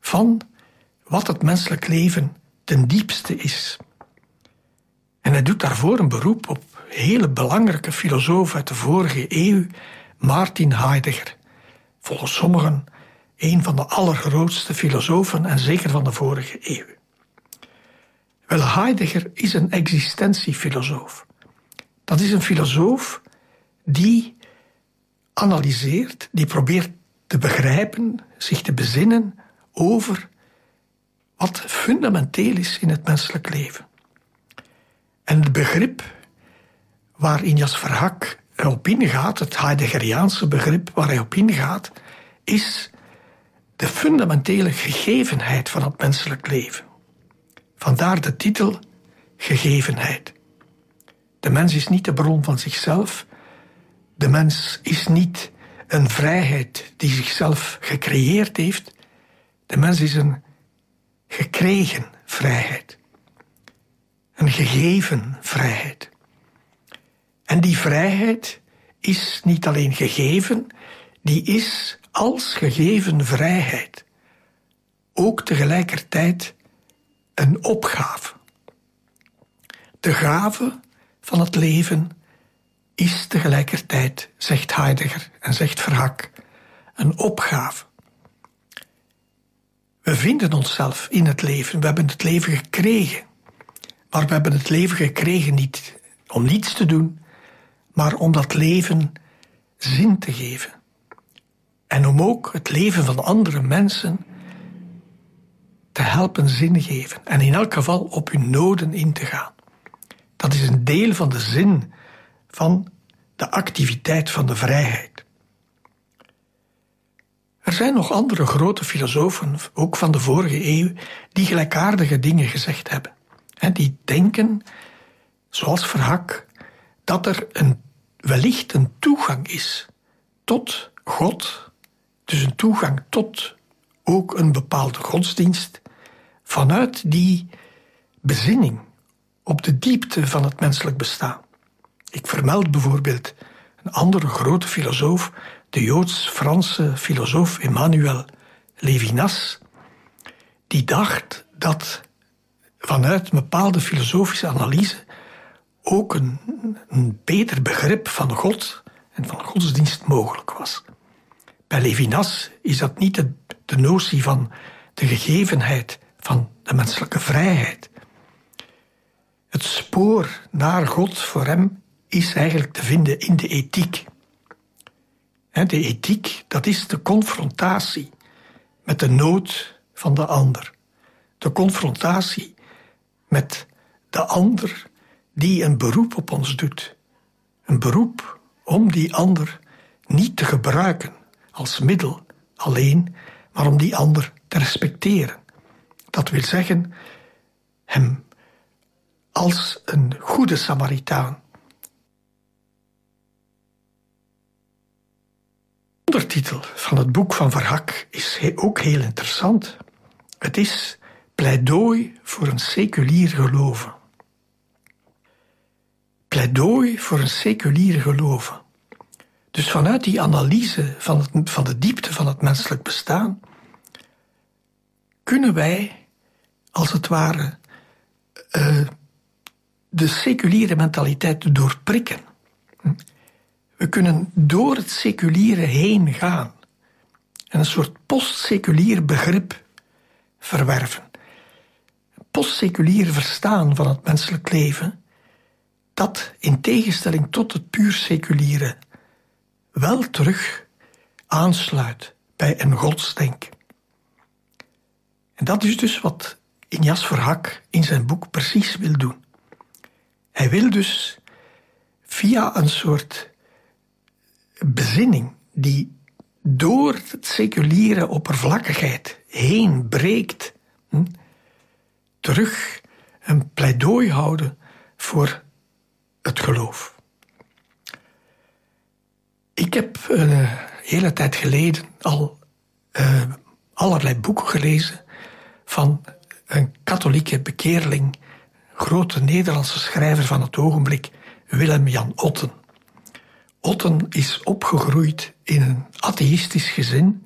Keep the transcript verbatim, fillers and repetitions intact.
van wat het menselijk leven ten diepste is. En hij doet daarvoor een beroep op een hele belangrijke filosoof uit de vorige eeuw, Martin Heidegger. Volgens sommigen een van de allergrootste filosofen en zeker van de vorige eeuw. Wel, Heidegger is een existentiefilosoof. Dat is een filosoof die analyseert, die probeert te begrijpen, zich te bezinnen over wat fundamenteel is in het menselijk leven. En het begrip waar Injas Verhack op ingaat, het Heideggeriaanse begrip waar hij op ingaat, is de fundamentele gegevenheid van het menselijk leven. Vandaar de titel Gegevenheid. De mens is niet de bron van zichzelf. De mens is niet een vrijheid die zichzelf gecreëerd heeft. De mens is een gekregen vrijheid. Een gegeven vrijheid. En die vrijheid is niet alleen gegeven, die is als gegeven vrijheid ook tegelijkertijd een opgave. De gave van het leven is tegelijkertijd, zegt Heidegger en zegt Verhack, een opgave. We vinden onszelf in het leven, we hebben het leven gekregen. Maar we hebben het leven gekregen niet om niets te doen, maar om dat leven zin te geven. En om ook het leven van andere mensen te helpen zin geven. En in elk geval op hun noden in te gaan. Dat is een deel van de zin van de activiteit van de vrijheid. Er zijn nog andere grote filosofen, ook van de vorige eeuw, die gelijkaardige dingen gezegd hebben. En die denken, zoals Verhack, dat er een, wellicht een toegang is tot God, dus een toegang tot ook een bepaalde godsdienst, vanuit die bezinning op de diepte van het menselijk bestaan. Ik vermeld bijvoorbeeld een andere grote filosoof, de Joods-Franse filosoof Emmanuel Levinas, die dacht dat vanuit een bepaalde filosofische analyse ook een, een beter begrip van God en van godsdienst mogelijk was. Bij Levinas is dat niet de, de notie van de gegevenheid van de menselijke vrijheid. Het spoor naar God voor hem is eigenlijk te vinden in de ethiek. De ethiek, dat is de confrontatie met de nood van de ander. De confrontatie met de ander die een beroep op ons doet. Een beroep om die ander niet te gebruiken als middel alleen, maar om die ander te respecteren. Dat wil zeggen, hem als een goede Samaritaan. De ondertitel van het boek van Verhack is ook heel interessant. Het is Pleidooi voor een seculier geloven. Pleidooi voor een seculier geloven. Dus vanuit die analyse van, het, van de diepte van het menselijk bestaan kunnen wij, als het ware, uh, de seculiere mentaliteit doorprikken. We kunnen door het seculiere heen gaan en een soort postseculier begrip verwerven. Een postseculier verstaan van het menselijk leven, dat in tegenstelling tot het puur seculiere wel terug aansluit bij een godsdenken. En dat is dus wat Injas Verhack in zijn boek precies wil doen. Hij wil dus via een soort bezinning die door het seculiere oppervlakkigheid heen breekt, hm, terug een pleidooi houden voor het geloof. Ik heb een uh, hele tijd geleden al uh, allerlei boeken gelezen van een katholieke bekeerling, grote Nederlandse schrijver van het ogenblik, Willem Jan Otten. Otten is opgegroeid in een atheïstisch gezin